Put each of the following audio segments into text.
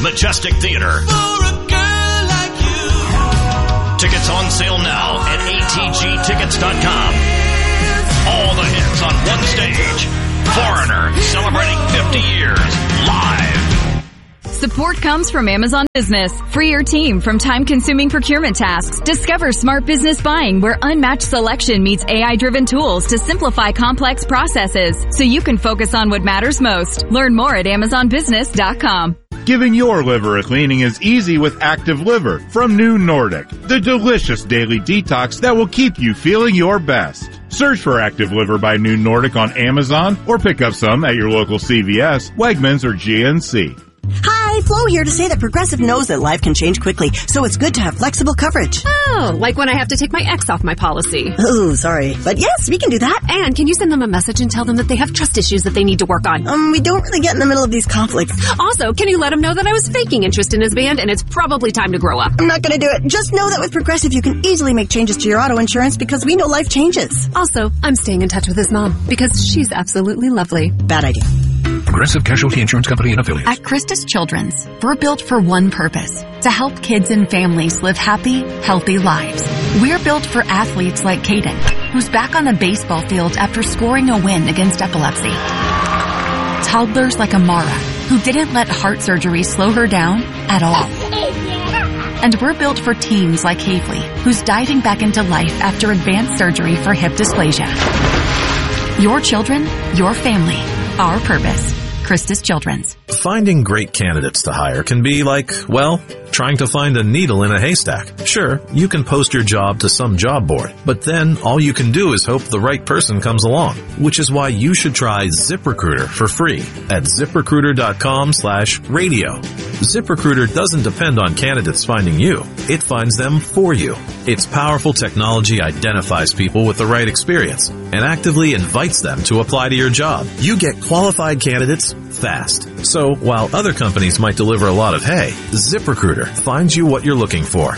Majestic Theater. Tickets on sale now at atgtickets.com. All the hits on one stage. Foreigner celebrating 50 years live. Support comes from Amazon Business. Free your team from time-consuming procurement tasks. Discover smart business buying where unmatched selection meets AI-driven tools to simplify complex processes so you can focus on what matters most. Learn more at amazonbusiness.com. Giving your liver a cleaning is easy with Active Liver from New Nordic, the delicious daily detox that will keep you feeling your best. Search for Active Liver by New Nordic on Amazon or pick up some at your local CVS, Wegmans, or GNC. Hi, Flo here to say that Progressive knows that life can change quickly, so it's good to have flexible coverage. Oh, like when I have to take my ex off my policy. Oh, sorry. But yes, we can do that. And can you send them a message and tell them that they have trust issues that they need to work on? We don't really get in the middle of these conflicts. Also, can you let them know that I was faking interest in his band and it's probably time to grow up? I'm not going to do it. Just know that with Progressive, you can easily make changes to your auto insurance because we know life changes. Also, I'm staying in touch with his mom because she's absolutely lovely. Bad idea. Progressive Casualty Insurance Company and Affiliates. At Christus Children's, we're built for one purpose, to help kids and families live happy, healthy lives. We're built for athletes like Caden, who's back on the baseball field after scoring a win against epilepsy. Toddlers like Amara, who didn't let heart surgery slow her down at all. And we're built for teens like Havely, who's diving back into life after advanced surgery for hip dysplasia. Your children, your family, our purpose. Christus Children's. Finding great candidates to hire can be like, well, trying to find a needle in a haystack. Sure, you can post your job to some job board, but then all you can do is hope the right person comes along, which is why you should try ZipRecruiter for free at ZipRecruiter.com/radio. ZipRecruiter doesn't depend on candidates finding you. It finds them for you. Its powerful technology identifies people with the right experience and actively invites them to apply to your job. You get qualified candidates fast. So while other companies might deliver a lot of hay, ZipRecruiter finds you what you're looking for.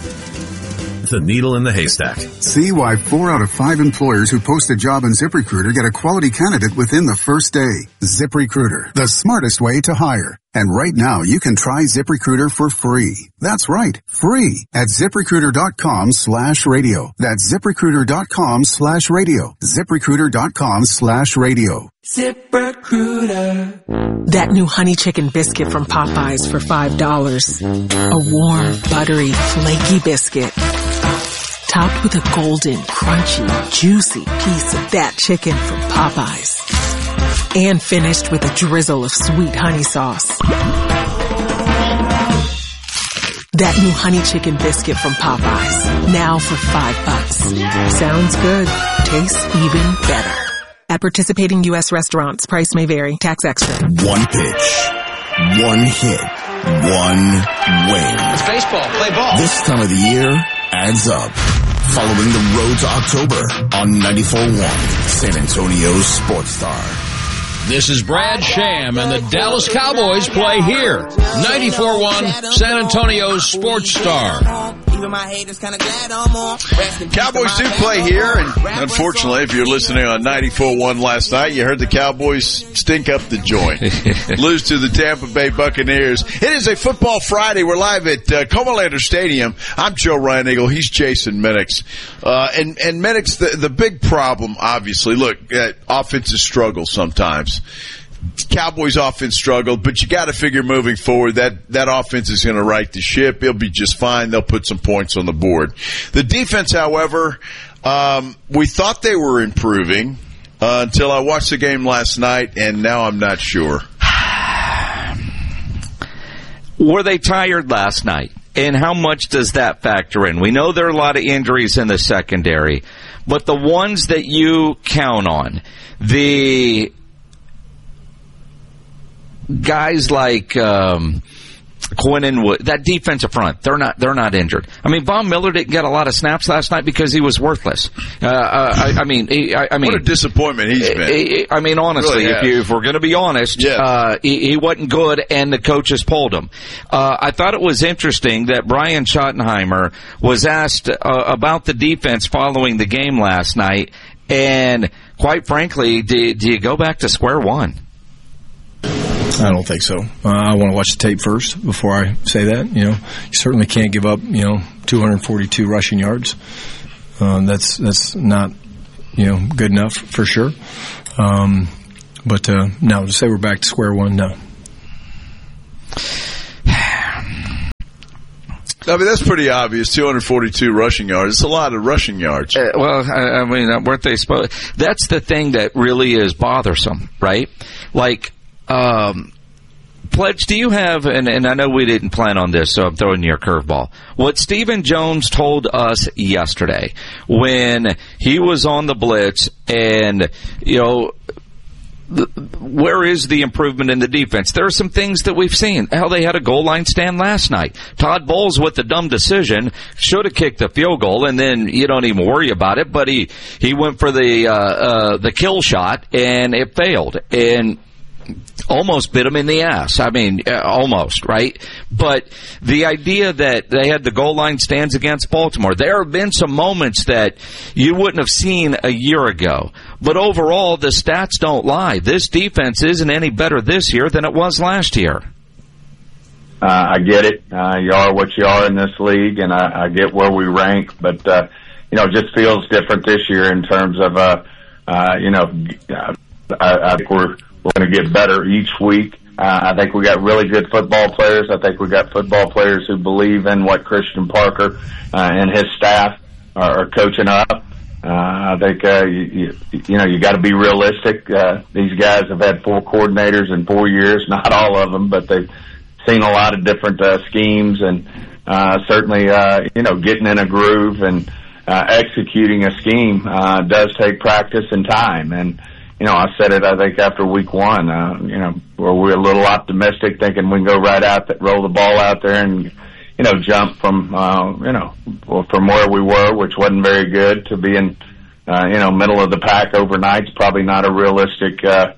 The needle in the haystack. See why 4 out of 5 employers who post a job on ZipRecruiter get a quality candidate within the first day. ZipRecruiter, the smartest way to hire. And right now, you can try ZipRecruiter for free. That's right, free at ZipRecruiter.com/radio. That's ZipRecruiter.com/radio. ZipRecruiter.com/radio. ZipRecruiter. That new honey chicken biscuit from Popeyes for $5. A warm, buttery, flaky biscuit. Topped with a golden, crunchy, juicy piece of that chicken from Popeyes. And finished with a drizzle of sweet honey sauce. That new honey chicken biscuit from Popeyes. Now for $5. Sounds good. Tastes even better. At participating U.S. restaurants, price may vary. Tax extra. One pitch. One hit. One win. It's baseball. Play ball. This time of the year adds up. Following the road to October on 94.1 San Antonio's Sports Star. This is Brad Sham, and the Dallas Cowboys play here. 94.1 San Antonio's Sports Star. Cowboys do play here, and unfortunately, if you're listening on 94.1 last night, you heard the Cowboys stink up the joint. Lose to the Tampa Bay Buccaneers. It is a Football Friday. We're live at Comalander Stadium. I'm Joe Ryan Eagle. He's Jason Minix. And Minix, the big problem, obviously, look, offenses struggle sometimes. Cowboys offense struggled, but you got to figure moving forward that offense is going to right the ship. It'll be just fine. They'll put some points on the board. The defense, however, we thought they were improving until I watched the game last night, and now I'm not sure. Were they tired last night? And how much does that factor in? We know there are a lot of injuries in the secondary, but the ones that you count on, the guys like Quinnen Wood, that defensive front, they're not injured. I mean, Von Miller didn't get a lot of snaps last night because he was worthless. I mean, what a disappointment he's been. I mean, honestly, really if we're going to be honest, yes. He wasn't good, and the coaches pulled him. I thought it was interesting that Brian Schottenheimer was asked about the defense following the game last night, and quite frankly, do you go back to square one? I don't think so. I want to watch the tape first before I say that. You certainly can't give up, 242 rushing yards. That's not, good enough for sure. But no, to say we're back to square one, no. I mean, that's pretty obvious. 242 rushing yards. It's a lot of rushing yards. Weren't they supposed? That's the thing that really is bothersome, right? Like, Pledge, do you have, and I know we didn't plan on this, so I'm throwing you a curveball. What Stephen Jones told us yesterday when he was on the blitz and, where is the improvement in the defense? There are some things that we've seen. Hell, they had a goal line stand last night. Todd Bowles with the dumb decision should have kicked the field goal, and then you don't even worry about it. But he went for the kill shot, and it failed, and almost bit him in the ass. I mean, almost, right? But the idea that they had the goal line stands against Baltimore, there have been some moments that you wouldn't have seen a year ago. But overall, the stats don't lie. This defense isn't any better this year than it was last year. I get it. You are what you are in this league, and I get where we rank. But, it just feels different this year in terms of, I think we're going to get better each week. I think we got really good football players. I think we got football players who believe in what Christian Parker and his staff are coaching up. I think you got to be realistic. These guys have had 4 coordinators in 4 years. Not all of them, but they've seen a lot of different schemes, and certainly getting in a groove and executing a scheme does take practice and time. And I said it, I think, after week 1, where we're a little optimistic, thinking we can go right out, roll the ball out there and, jump from, from where we were, which wasn't very good, to being, middle of the pack overnight. It's probably not a realistic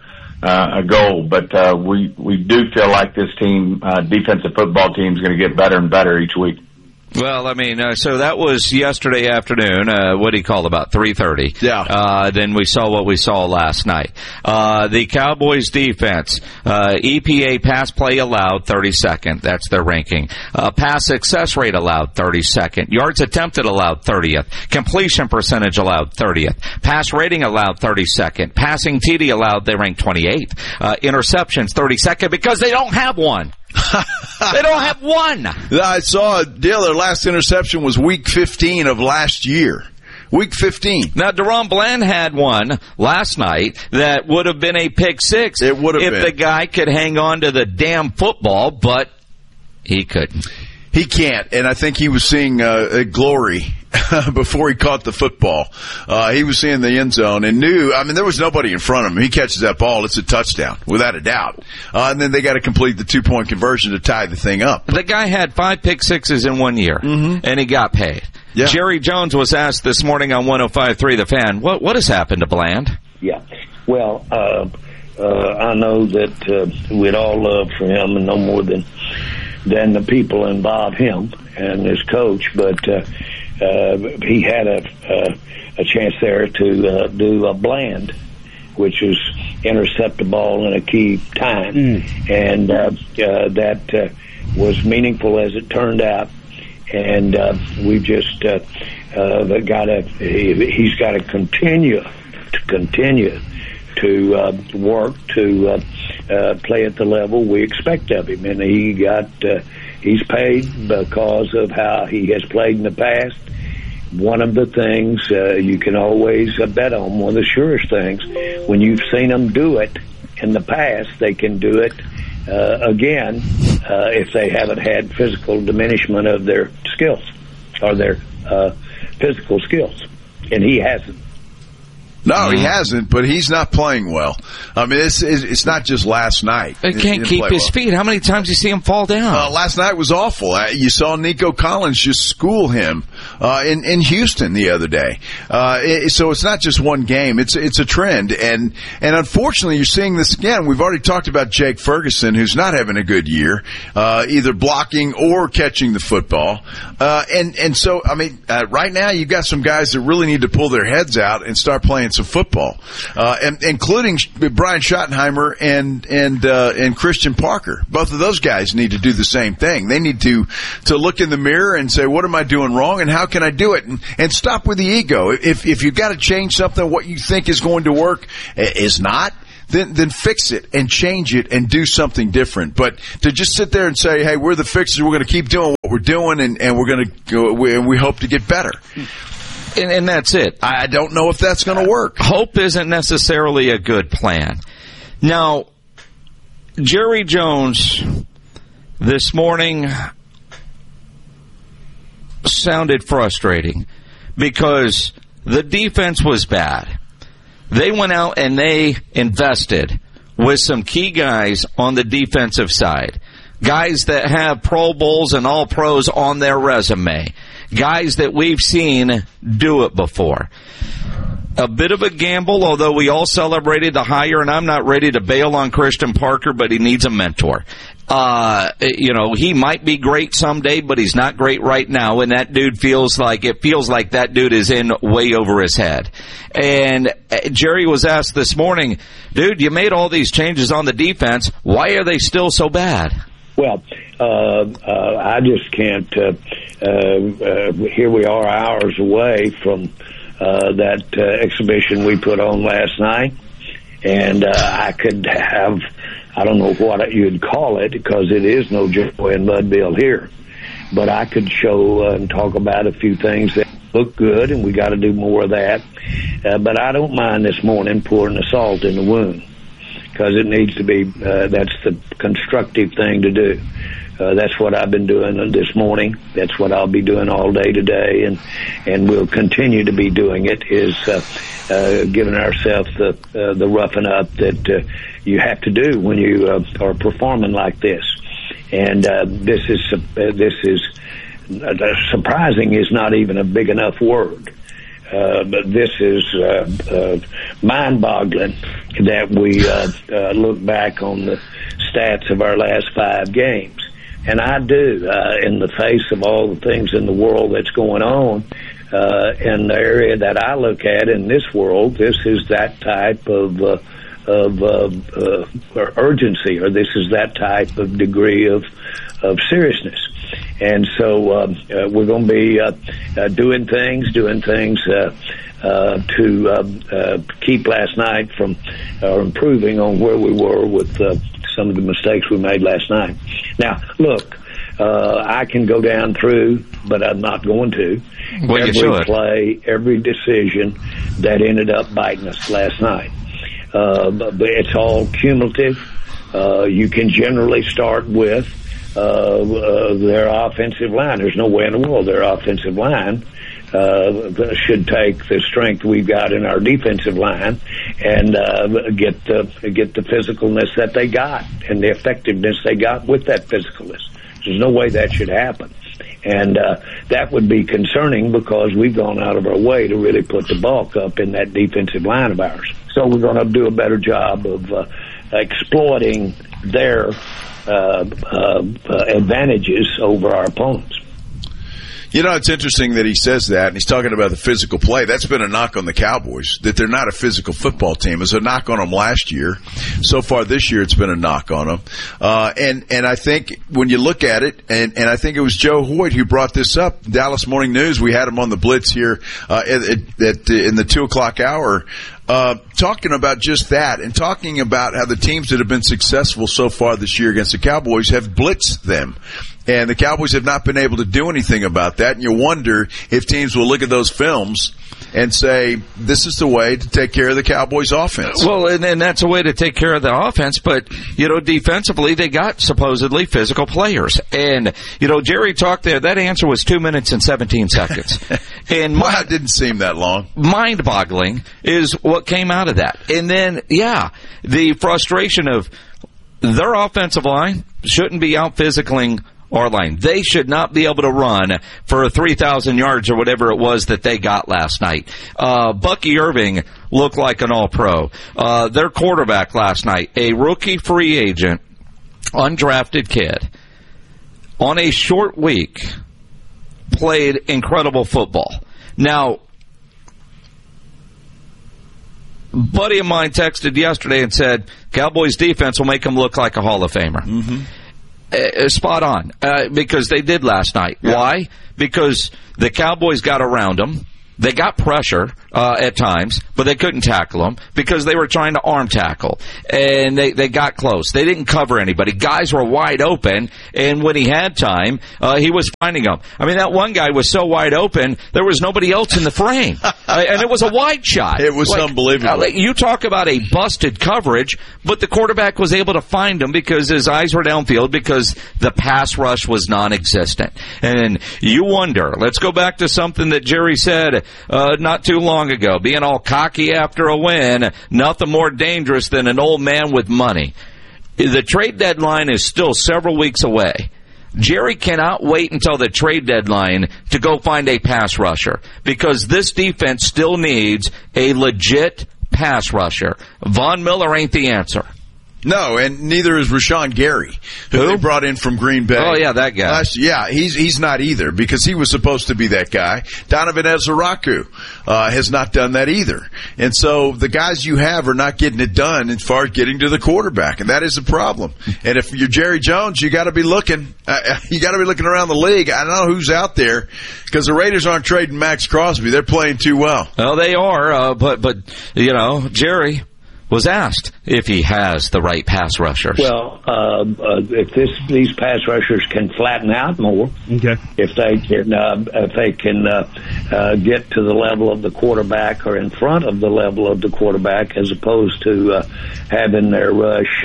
goal, but we do feel like this team, defensive football team, is going to get better and better each week. Well, I mean, so that was yesterday afternoon. What do you call about 3:30? Yeah. Then we saw what we saw last night. The Cowboys defense, EPA pass play allowed 32nd. That's their ranking. Pass success rate allowed 32nd. Yards attempted allowed 30th. Completion percentage allowed 30th. Pass rating allowed 32nd. Passing TD allowed, they ranked 28th. Interceptions 32nd because they don't have one. They don't have one. I saw a deal. Their last interception was week 15 of last year. Week 15. Now, Deron Bland had one last night that would have been a pick six. It would have been. If the guy could hang on to the damn football, but he couldn't. He can't, and I think he was seeing glory before he caught the football. He was seeing the end zone and knew, there was nobody in front of him. He catches that ball, it's a touchdown, without a doubt. And then they got to complete the 2-point conversion to tie the thing up. The guy had 5 pick sixes in 1 year, and he got paid. Yeah. Jerry Jones was asked this morning on 105.3 The Fan, what has happened to Bland? Yeah, well, I know that we'd all love for him, and no more than the people involved him and his coach, but he had a chance there to do a Bland, which is intercept the ball in a key time, and that was meaningful as it turned out. And we've just he's got to continue to work to play at the level we expect of him, and he's paid because of how he has played in the past. One of the things you can always bet on, one of the surest things, when you've seen them do it in the past, they can do it again if they haven't had physical diminishment of their skills or their physical skills, and he hasn't. No, he hasn't, but he's not playing well. It's not just last night. He can't keep his feet. How many times do you see him fall down? Last night was awful. You saw Nico Collins just school him in Houston the other day. So it's not just one game. It's a trend. And unfortunately, you're seeing this again. We've already talked about Jake Ferguson, who's not having a good year, either blocking or catching the football. So, right now, you've got some guys that really need to pull their heads out and start playing offensive football, and including Brian Schottenheimer and Christian Parker. Both of those guys need to do the same thing. They need to look in the mirror and say, what am I doing wrong and how can I do it? And stop with the ego. If you've got to change something, what you think is going to work is not, then fix it and change it and do something different. But to just sit there and say, hey, we're the fixers, we're going to keep doing what we're doing, and we're going to go, and we hope to get better. And that's it. I don't know if that's going to work. Hope isn't necessarily a good plan. Now, Jerry Jones this morning sounded frustrating because the defense was bad. They went out and they invested with some key guys on the defensive side. Guys that have Pro Bowls and All-Pros on their resume. Guys that we've seen do it before. A bit of a gamble, although we all celebrated the hire, and I'm not ready to bail on Christian Parker, but he needs a mentor. He might be great someday, but he's not great right now, and that dude feels like that dude is in way over his head. And Jerry was asked this morning, dude, you made all these changes on the defense. Why are they still so bad? Well, I just can't. Here we are hours away from that exhibition we put on last night, and I could have, I don't know what you'd call it, because it is no Joy and Mudville here, but I could show and talk about a few things that look good, and we got to do more of that. But I don't mind this morning pouring the salt in the wound, because it needs to be, that's the constructive thing to do. That's what I've been doing this morning. That's what I'll be doing all day today, and we'll continue to be doing it, is giving ourselves the roughing up that you have to do when you are performing like this. And this is surprising is not even a big enough word. But this is mind-boggling that we look back on the stats of our last 5 games. And I do, in the face of all the things in the world that's going on, in the area that I look at in this world, this is that type of urgency, or this is that type of degree of seriousness. And so we're going to be doing things to keep last night from improving on where we were with some of the mistakes we made last night. Now, look, I can go down through, but I'm not going to, every play, every decision that ended up biting us last night. But it's all cumulative. You can generally start with their offensive line. There's no way in the world their offensive line should take the strength we've got in our defensive line and get the physicalness that they got and the effectiveness they got with that physicalness. There's no way that should happen. And that would be concerning, because we've gone out of our way to really put the bulk up in that defensive line of ours. So we're going to do a better job of exploiting their advantages over our opponents. You know, it's interesting that he says that, and he's talking about the physical play. That's been a knock on the Cowboys, that they're not a physical football team. It was a knock on them last year. So far this year, it's been a knock on them. And I think when you look at it, and I think it was Joe Hoyt who brought this up, Dallas Morning News, we had him on the Blitz here in the 2 o'clock hour, talking about just that, and talking about how the teams that have been successful so far this year against the Cowboys have blitzed them. And the Cowboys have not been able to do anything about that. And you wonder if teams will look at those films and say, this is the way to take care of the Cowboys' offense. Well, and that's a way to take care of the offense. But, defensively, they got supposedly physical players. And, Jerry talked there. That answer was 2 minutes and 17 seconds. And it didn't seem that long. Mind-boggling is what came out of that. And then, the frustration of their offensive line shouldn't be out physicaling our line. They should not be able to run for 3,000 yards or whatever it was that they got last night. Bucky Irving looked like an all-pro. Their quarterback last night, a rookie free agent, undrafted kid, on a short week, played incredible football. Now, buddy of mine texted yesterday and said, Cowboys defense will make them look like a Hall of Famer. Mm-hmm. Spot on, because they did last night. Yeah. Why? Because the Cowboys got around them. They got pressure at times, but they couldn't tackle them because they were trying to arm tackle. And they got close. They didn't cover anybody. Guys were wide open, and when he had time, he was finding them. I mean, that one guy was so wide open, there was nobody else in the frame. And it was a wide shot. It was unbelievable. You talk about a busted coverage, but the quarterback was able to find him because his eyes were downfield because the pass rush was non-existent. And you wonder, let's go back to something that Jerry said not too long ago, being all cocky after a win, nothing more dangerous than an old man with money. The trade deadline is still several weeks away. Jerry cannot wait until the trade deadline to go find a pass rusher because this defense still needs a legit pass rusher. Von Miller ain't the answer. No, and neither is Rashawn Gary, who they brought in from Green Bay. Oh, yeah, that guy. He's not either because he was supposed to be that guy. Donovan Ezaraku has not done that either. And so the guys you have are not getting it done as far as getting to the quarterback, and that is the problem. And if you're Jerry Jones, you got to be looking. You got to be looking around the league. I don't know who's out there because the Raiders aren't trading Max Crosby. They're playing too well. Well, they are, but you know, Jerry was asked if he has the right pass rushers. Well, if these pass rushers can flatten out more, okay, if they can get to the level of the quarterback or in front of the level of the quarterback, as opposed to having their rush,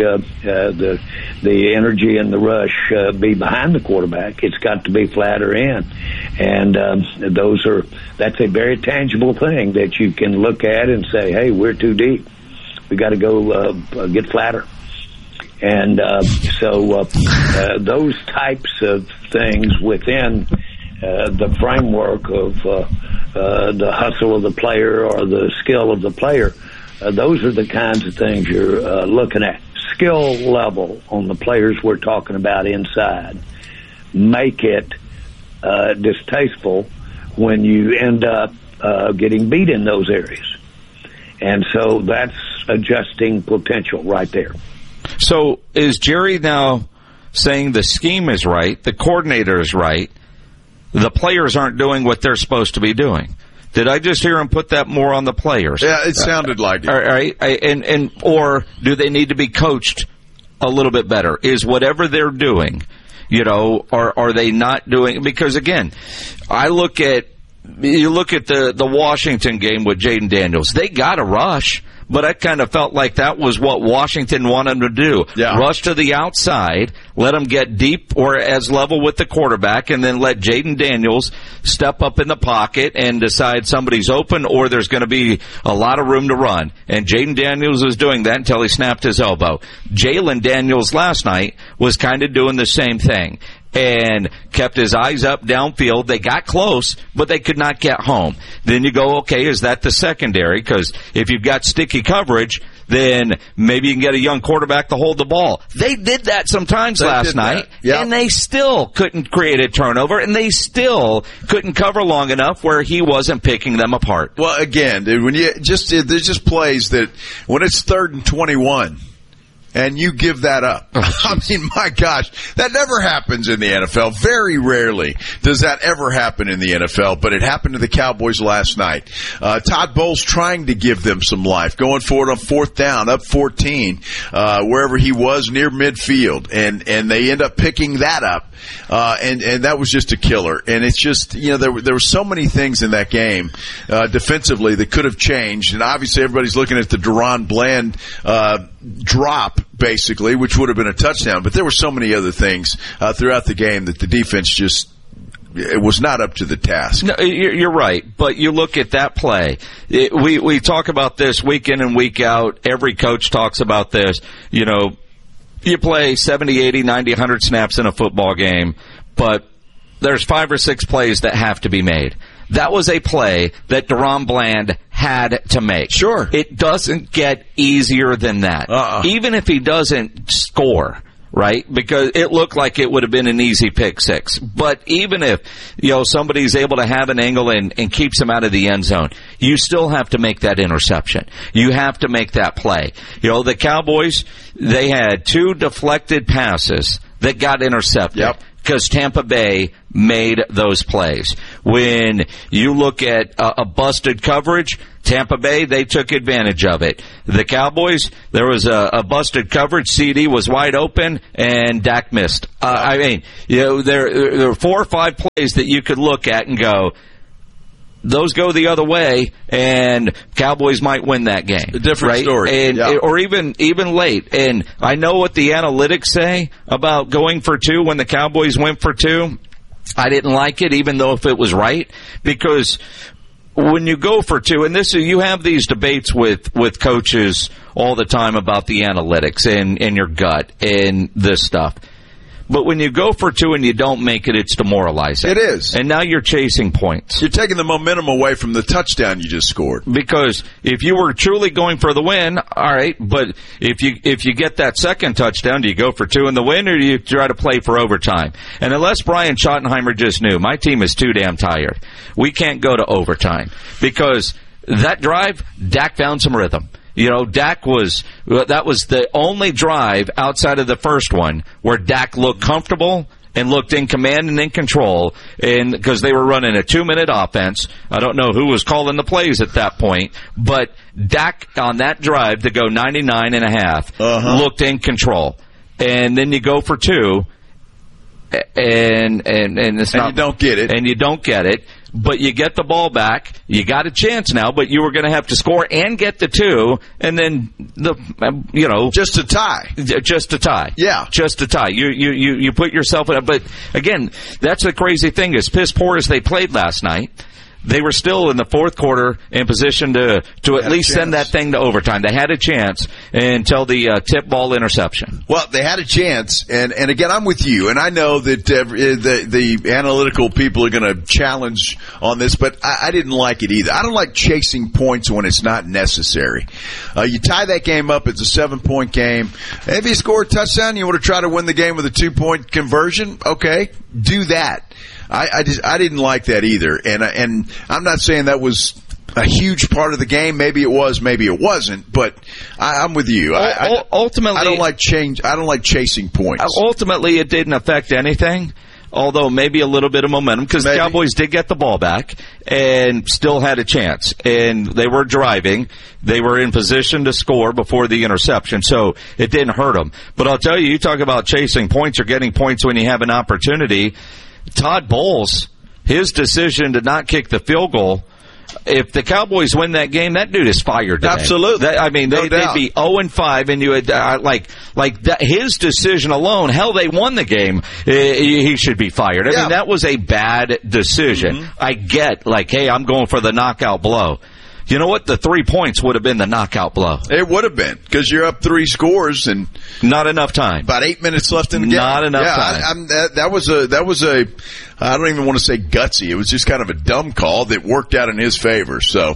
the energy and the rush be behind the quarterback, it's got to be flatter in, and that's a very tangible thing that you can look at and say, hey, we're too deep. We got to go get flatter. And so those types of things within the framework of the hustle of the player or the skill of the player, those are the kinds of things you're looking at. Skill level on the players we're talking about inside make it distasteful when you end up getting beat in those areas. And so that's adjusting potential right there. So is Jerry now saying the scheme is right, the coordinator is right, the players aren't doing what they're supposed to be doing? Did I just hear him put that more on the players? Yeah, it sounded like it. All right, or do they need to be coached a little bit better? Is whatever they're doing, are they not doing? Because again, you look at the Washington game with Jaden Daniels. They got a rush, but I kind of felt like that was what Washington wanted to do. Yeah. Rush to the outside, let them get deep or as level with the quarterback, and then let Jaden Daniels step up in the pocket and decide somebody's open or there's going to be a lot of room to run. And Jaden Daniels was doing that until he snapped his elbow. Jalen Daniels last night was kind of doing the same thing and kept his eyes up downfield. They got close, but they could not get home. Then you go, okay, is that the secondary? Because if you've got sticky coverage, then maybe you can get a young quarterback to hold the ball. They did that sometimes last night, and they still couldn't create a turnover, and they still couldn't cover long enough where he wasn't picking them apart. Well, again, dude, there's just plays that when it's 3rd and 21, and you give that up. I mean, my gosh, that never happens in the NFL. Very rarely does that ever happen in the NFL, but it happened to the Cowboys last night. Todd Bowles trying to give them some life, going forward on 4th down, up 14, wherever he was near midfield, and they end up picking that up, and that was just a killer. And it's just, there were so many things in that game, defensively that could have changed, and obviously everybody's looking at the DaRon Bland, drop, basically, which would have been a touchdown. But there were so many other things throughout the game that the defense it was not up to the task. No, you're right, but you look at that play. We talk about this week in and week out. Every coach talks about this. You play 70, 80, 90, 100 snaps in a football game, but there's 5 or 6 plays that have to be made. That was a play that DaRon Bland had to make. Sure. It doesn't get easier than that. Even if he doesn't score, right? Because it looked like it would have been an easy pick six. But even if, somebody's able to have an angle and keeps him out of the end zone, you still have to make that interception. You have to make that play. The Cowboys, they had 2 deflected passes that got intercepted. Yep. Because Tampa Bay made those plays. When you look at a busted coverage, Tampa Bay, they took advantage of it. The Cowboys, there was a busted coverage. CD was wide open, and Dak missed. There are 4 or 5 plays that you could look at and go, those go the other way, and Cowboys might win that game. A different right? story. And, or even late. And I know what the analytics say about going for 2 when the Cowboys went for 2. I didn't like it, even though if it was right, because when you go for 2, and you have these debates with coaches all the time about the analytics and your gut and this stuff. But when you go for 2 and you don't make it, it's demoralizing. It is. And now you're chasing points. You're taking the momentum away from the touchdown you just scored. Because if you were truly going for the win, all right, but if you get that second touchdown, do you go for 2 in the win, or do you try to play for overtime? And unless Brian Schottenheimer just knew, my team is too damn tired, we can't go to overtime. Because that drive, Dak found some rhythm. That was the only drive outside of the first one where Dak looked comfortable and looked in command and in control, and because they were running a 2-minute offense. I don't know who was calling the plays at that point, but Dak on that drive to go 99.5 looked in control. And then you go for 2, and it's not, you don't get it. And you don't get it. But you get the ball back. You got a chance now, but you were going to have to score and get the 2, and then just to tie. Just to tie. Yeah. Just to tie. You put yourself in. But again, that's the crazy thing, is piss poor as they played last night, they were still in the fourth quarter in position to at least send that thing to overtime. They had a chance until the tip ball interception. Well, they had a chance, and again, I'm with you, and I know that the analytical people are going to challenge on this, but I didn't like it either. I don't like chasing points when it's not necessary. You tie that game up, it's a 7-point game. If you score a touchdown, you want to try to win the game with a 2-point conversion, okay, do that. I didn't like that either, and I'm not saying that was a huge part of the game. Maybe it was, maybe it wasn't, but I'm with you. Ultimately, I don't like change. I don't like chasing points. Ultimately, it didn't affect anything, although maybe a little bit of momentum, because the Cowboys did get the ball back and still had a chance, and they were driving. They were in position to score before the interception, so it didn't hurt them. But I'll tell you talk about chasing points or getting points when you have an opportunity. Todd Bowles, his decision to not kick the field goal, if the Cowboys win that game, that dude is fired today. Absolutely. They'd be 0-5, and you had like that. His decision alone, hell, they won the game. He should be fired. I mean, that was a bad decision. Mm-hmm. I get, hey, I'm going for the knockout blow. You know what? The 3 points would have been the knockout blow. It would have been, because you're up 3 scores and not enough time. About 8 minutes left in the game. Not enough time. That was a. I don't even want to say gutsy. It was just kind of a dumb call that worked out in his favor. So.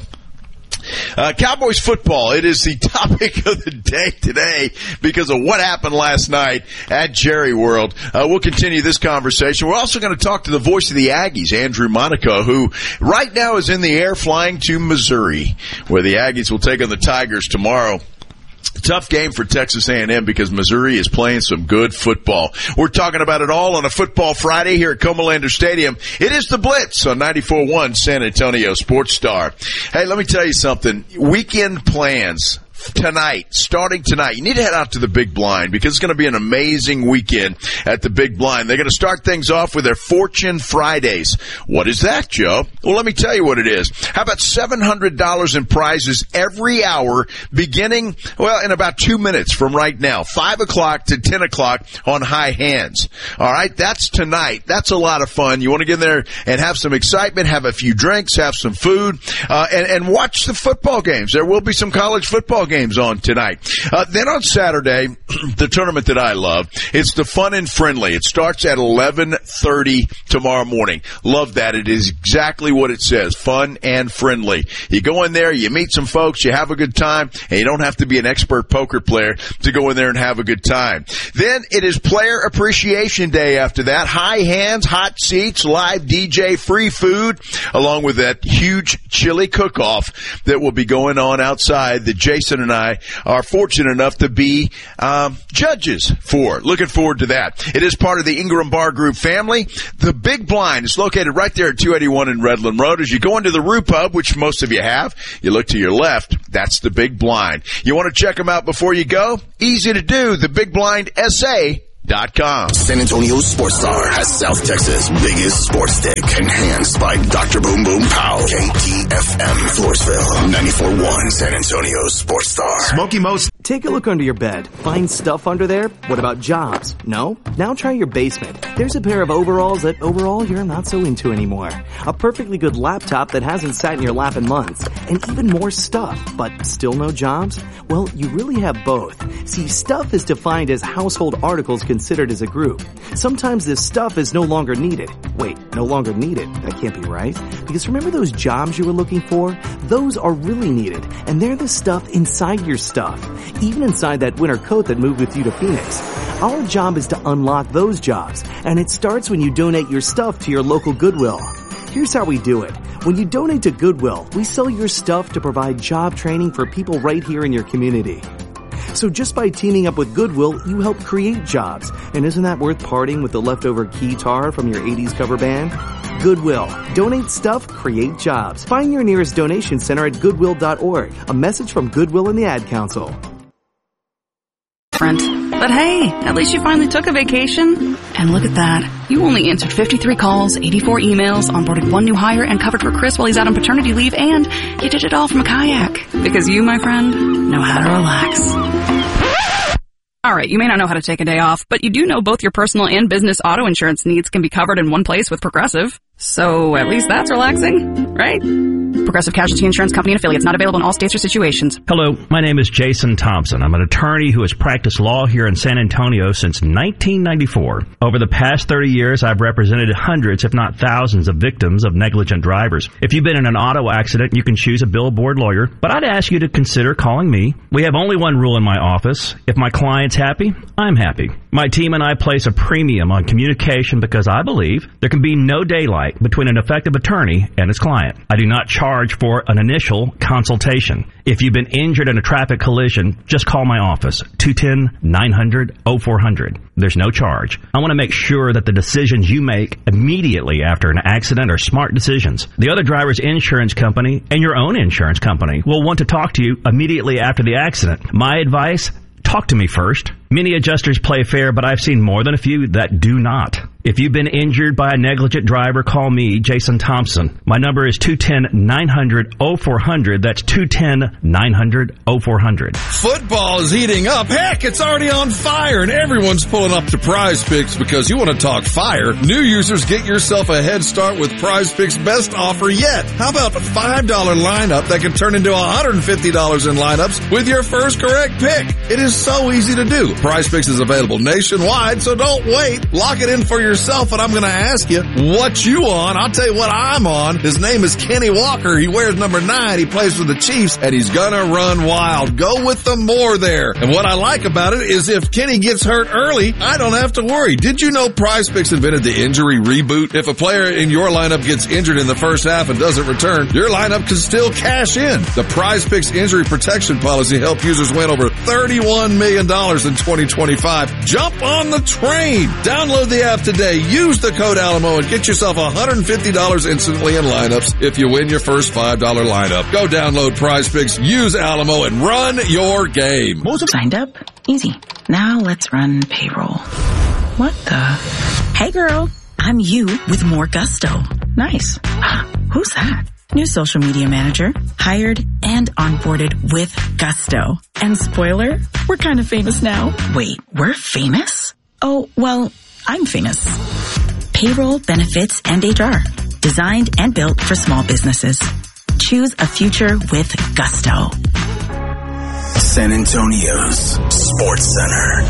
Cowboys football, it is the topic of the day today because of what happened last night at Jerry World. We'll continue this conversation. We're also going to talk to the voice of the Aggies, Andrew Monaco, who right now is in the air flying to Missouri, where the Aggies will take on the Tigers tomorrow. Tough game for Texas A&M because Missouri is playing some good football. We're talking about it all on a Football Friday here at Comalander Stadium. It is the Blitz on 94.1 San Antonio Sports Star. Hey, let me tell you something. Weekend plans. Starting tonight, you need to head out to the Big Blind because it's going to be an amazing weekend at the Big Blind. They're going to start things off with their Fortune Fridays. What is that, Joe? Well, let me tell you what it is. How about $700 in prizes every hour beginning, in about 2 minutes from right now, 5 o'clock to 10 o'clock on High Hands. All right, that's tonight. That's a lot of fun. You want to get in there and have some excitement, have a few drinks, have some food, and watch the football games. There will be some college football football games on tonight. Then on Saturday, the tournament that I love, it's the Fun and Friendly. It starts at 11:30 tomorrow morning. Love that. It is exactly what it says, fun and friendly. You go in there, you meet some folks, you have a good time, and you don't have to be an expert poker player to go in there and have a good time. Then it is Player Appreciation Day after that. High hands, hot seats, live DJ, free food, along with that huge chili cook-off that will be going on outside that Jason and I are fortunate enough to be judges for. Looking forward to that. It is part of the Ingram Bar Group family. The Big Blind is located right there at 281 in Redland Road. As you go into the Rue Pub, which most of you have, you look to your left, that's the Big Blind. You want to check them out before you go? Easy to do, thebigblindsa.com. San Antonio Sports Star has South Texas' biggest sports stick, enhanced by Dr. Boom Boom Pow. KTFM, Floresville, 94.1 San Antonio Sports Star. Smoky Mo's. Take a look under your bed. Find stuff under there? What about jobs? No? Now try your basement. There's a pair of overalls that overall you're not so into anymore. A perfectly good laptop that hasn't sat in your lap in months. And even more stuff, but still no jobs? Well, you really have both. See, stuff is defined as household articles considered as a group. Sometimes this stuff is no longer needed. Wait, no longer needed? That can't be right. Because remember those jobs you were looking for? Those are really needed. And they're the stuff inside your stuff. Even inside that winter coat that moved with you to Phoenix. Our job is to unlock those jobs, and it starts when you donate your stuff to your local Goodwill. Here's how we do it. When you donate to Goodwill, we sell your stuff to provide job training for people right here in your community. So just by teaming up with Goodwill, you help create jobs. And isn't that worth parting with the leftover keytar from your 80s cover band? Goodwill. Donate stuff, create jobs. Find your nearest donation center at goodwill.org. A message from Goodwill and the Ad Council. But hey, at least you finally took a vacation. And look at that. You only answered 53 calls, 84 emails, onboarded one new hire, and covered for Chris while he's out on paternity leave, and you did it all from a kayak. Because you, my friend, know how to relax. Alright, you may not know how to take a day off, but you do know both your personal and business auto insurance needs can be covered in one place with Progressive. So at least that's relaxing, right? Progressive Casualty Insurance Company and affiliates, not available in all states or situations. Hello, my name is Jason Thompson. I'm an attorney who has practiced law here in San Antonio since 1994. Over the past 30 years, I've represented hundreds, if not thousands, of victims of negligent drivers. If you've been in an auto accident, you can choose a billboard lawyer, but I'd ask you to consider calling me. We have only one rule in my office. If my client's happy, I'm happy. My team and I place a premium on communication because I believe there can be no daylight between an effective attorney and his client. I do not charge for an initial consultation. If you've been injured in a traffic collision, just call my office, 210-900-0400. There's no charge. I want to make sure that the decisions you make immediately after an accident are smart decisions. The other driver's insurance company and your own insurance company will want to talk to you immediately after the accident. My advice, talk to me first. Many adjusters play fair, but I've seen more than a few that do not. If you've been injured by a negligent driver, call me, Jason Thompson. My number is 210-900-0400. That's 210-900-0400. Football is heating up. Heck, it's already on fire, and everyone's pulling up to Prize Picks because you want to talk fire. New users, get yourself a head start with Prize Picks' best offer yet. How about a $5 lineup that can turn into $150 in lineups with your first correct pick? It is so easy to do. Prize Picks is available nationwide, so don't wait. Lock it in for yourself, and I'm going to ask you what you on. I'll tell you what I'm on. His name is Kenny Walker. He wears number 9. He plays for the Chiefs, and he's going to run wild. Go with the more there. And what I like about it is if Kenny gets hurt early, I don't have to worry. Did you know Prize Picks invented the injury reboot? If a player in your lineup gets injured in the first half and doesn't return, your lineup can still cash in. The Prize Picks injury protection policy helped users win over $31 million in 2025. Jump on the train. Download the app today. Use the code Alamo and get yourself $150 instantly in lineups if you win your first $5 lineup. Go download Prize Picks, use Alamo, and run your game. Signed up? Easy. Now let's run payroll. What the? Hey girl, I'm you with more gusto. Nice. Who's that? New social media manager, hired and onboarded with gusto. And spoiler, we're kind of famous now. Wait, we're famous? Oh, well, I'm famous. Payroll, benefits, and HR. Designed and built for small businesses. Choose a future with gusto. San Antonio's Sports Center.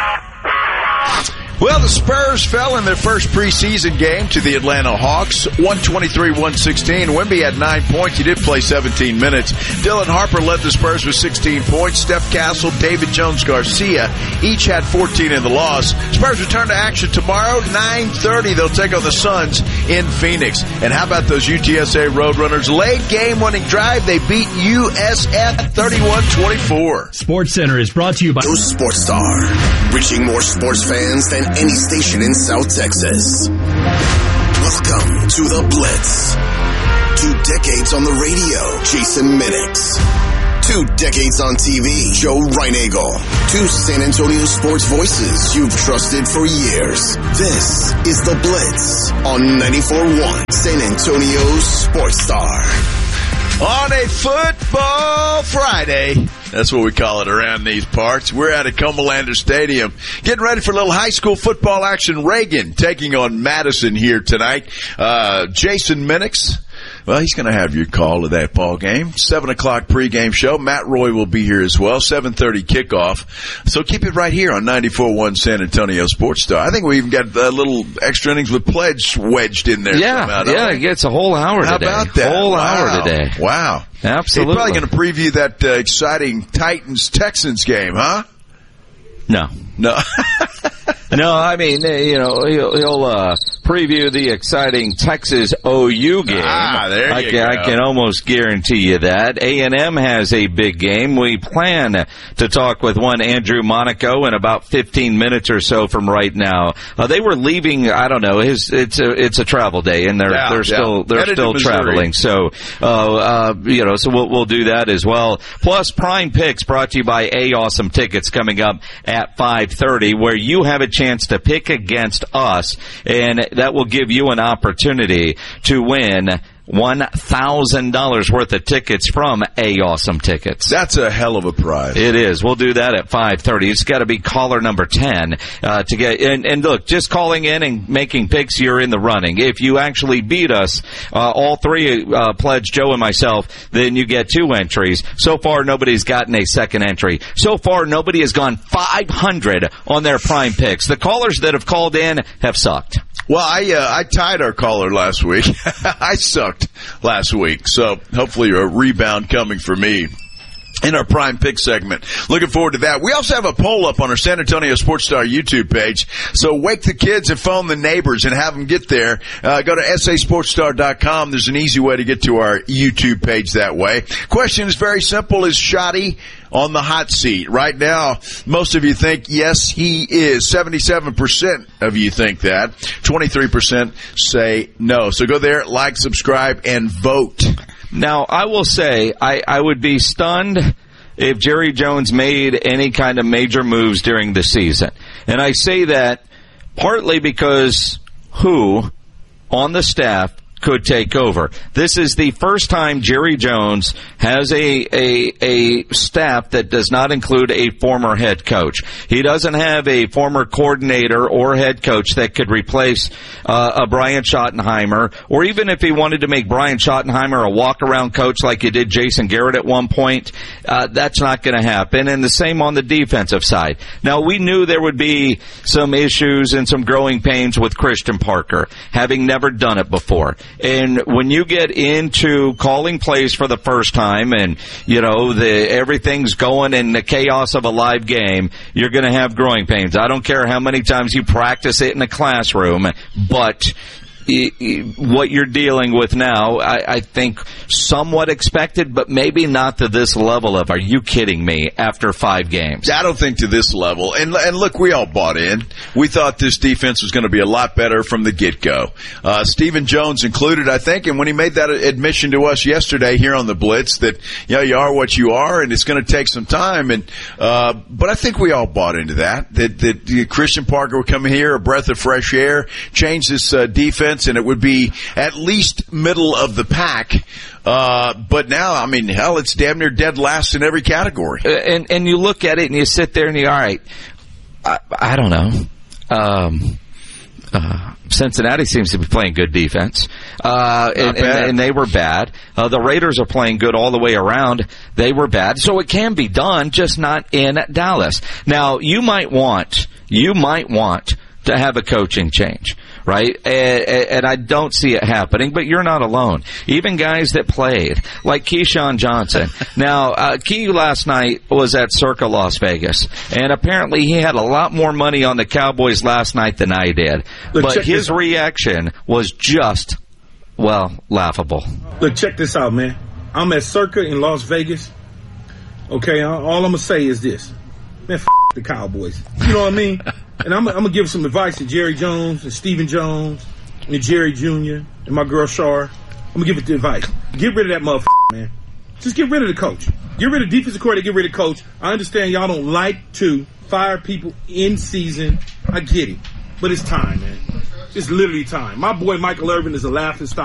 Well, the Spurs fell in their first preseason game to the Atlanta Hawks, 123-116. Wemby had 9 points. He did play 17 minutes. Dylan Harper led the Spurs with 16 points. Steph Castle, David Jones-Garcia each had 14 in the loss. Spurs return to action tomorrow, 9:30. They'll take on the Suns in Phoenix. And how about those UTSA Roadrunners? Late game-winning drive. They beat USF 31-24. Sports Center is brought to you by Sports Star, reaching more sports fans than any station in South Texas. Welcome to the Blitz. 2 decades on the radio, Jason Minix. 2 decades on TV, Joe Reinagle. 2 San Antonio sports voices you've trusted for years. This is the Blitz on 94.1 San Antonio Sports Star. On a football Friday, that's what we call it around these parts. We're at Comalander Stadium getting ready for a little high school football action. Reagan taking on Madison here tonight. Jason Minix, well, he's going to have your call to that ball game. 7 o'clock pregame show. Matt Roy will be here as well. 7:30 kickoff. So keep it right here on 94.1 San Antonio Sports Star. I think we even got a little extra innings with Pledge wedged in there. Yeah, it gets a whole hour today. How about that? Whole hour today. Wow. Absolutely. He's probably going to preview that exciting Titans-Texans game, huh? No. No. No, I mean, he'll preview the exciting Texas OU game. There you go. I can almost guarantee you that. A&M has a big game. We plan to talk with one Andrew Monaco in about 15 minutes or so from right now. They were leaving, I don't know, it's a travel day, and they're still traveling. So, so we'll do that as well. Plus, Prime Picks brought to you by A-Awesome Tickets coming up at 5:30, where you have a chance to pick against us, and that will give you an opportunity to win $1,000 worth of tickets from A-Awesome Tickets. That's a hell of a prize. It is. We'll do that at 5:30. It's got to be caller number 10 to get. And look, just calling in and making picks, you're in the running. If you actually beat us, all three, Pledge, Joe, and myself, then you get 2 entries. So far, nobody's gotten a second entry. So far, nobody has gone 500 on their Prime Picks. The callers that have called in have sucked. Well, I tied our caller last week. I sucked last week, so hopefully a rebound coming for me in our Prime Pick segment. Looking forward to that. We also have a poll up on our San Antonio Sports Star YouTube page. So wake the kids and phone the neighbors and have them get there. Go to sasportstar.com. There's an easy way to get to our YouTube page that way. Question is very simple. Is Shoddy on the hot seat? Right now, most of you think, yes, he is. 77% of you think that. 23% say no. So go there, like, subscribe, and vote. Now, I will say, I would be stunned if Jerry Jones made any kind of major moves during the season. And I say that partly because who on the staff could take over. This is the first time Jerry Jones has a staff that does not include a former head coach. He doesn't have a former coordinator or head coach that could replace a Brian Schottenheimer, or even if he wanted to make Brian Schottenheimer a walk-around coach like he did Jason Garrett at one point, that's not going to happen. And the same on the defensive side. Now, we knew there would be some issues and some growing pains with Christian Parker, having never done it before. And when you get into calling plays for the first time and, everything's going in the chaos of a live game, you're going to have growing pains. I don't care how many times you practice it in a classroom, but what you're dealing with now, I think somewhat expected, but maybe not to this level of, are you kidding me, after 5 games? I don't think to this level. And look, we all bought in. We thought this defense was going to be a lot better from the get-go. Stephen Jones included, I think, and when he made that admission to us yesterday here on the Blitz that, you are what you are and it's going to take some time. And but I think we all bought into that Christian Parker would come here, a breath of fresh air, change this defense, and it would be at least middle of the pack. But now, hell, it's damn near dead last in every category. And you look at it and you sit there and all right, I don't know. Cincinnati seems to be playing good defense, and they were bad. The Raiders are playing good all the way around. They were bad. So it can be done, just not in Dallas. Now, you might want to have a coaching change, right? And I don't see it happening, but you're not alone. Even guys that played, like Keyshawn Johnson. Now, Key last night was at Circa Las Vegas, and apparently he had a lot more money on the Cowboys last night than I did. But his reaction was just, laughable. Look, check this out, man. I'm at Circa in Las Vegas. Okay, all I'm going to say is this. Man, the Cowboys. You know what I mean? And I'm going to give some advice to Jerry Jones and Stephen Jones and Jerry Jr. and my girl Shar. I'm going to give it the advice. Get rid of that motherfucker, man. Just get rid of the coach. Get rid of defensive coordinator, get rid of coach. I understand y'all don't like to fire people in season. I get it. But it's time, man. It's literally time. My boy Michael Irvin is a laughing stock.